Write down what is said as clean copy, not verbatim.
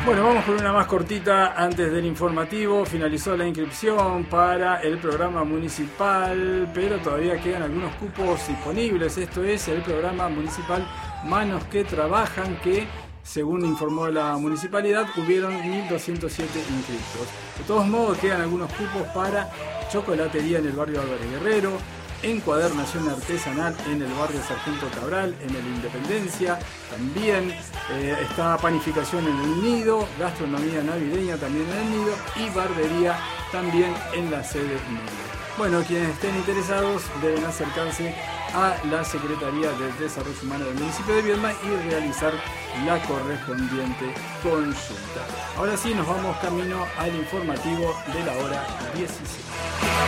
Bueno, vamos con una más cortita antes del informativo. Finalizó la inscripción para el programa municipal, pero todavía quedan algunos cupos disponibles. Esto es el programa municipal Manos que Trabajan, que según informó la municipalidad, hubieron 1.207 inscritos. De todos modos, quedan algunos cupos para chocolatería en el barrio Álvarez Guerrero, encuadernación artesanal en el barrio Sargento Cabral, en el Independencia, también está panificación en el Nido, gastronomía navideña también en el Nido y barbería también en la sede Nido. Bueno, quienes estén interesados deben acercarse a la Secretaría de Desarrollo Humano del municipio de Viedma y realizar la correspondiente consulta. Ahora sí, nos vamos camino al informativo de la hora 16.